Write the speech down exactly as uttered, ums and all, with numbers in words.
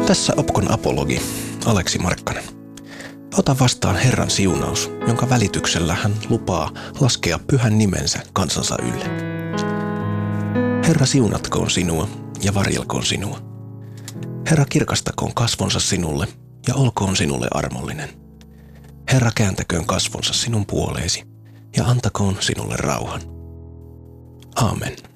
Tässä Opkon apologi, Aleksi Markkanen. Ota vastaan Herran siunaus, jonka välityksellä hän lupaa laskea pyhän nimensä kansansa ylle. Herra siunatkoon sinua ja varjelkoon sinua. Herra kirkastakoon kasvonsa sinulle ja olkoon sinulle armollinen. Herra kääntäköön kasvonsa sinun puoleesi ja antakoon sinulle rauhan. Aamen.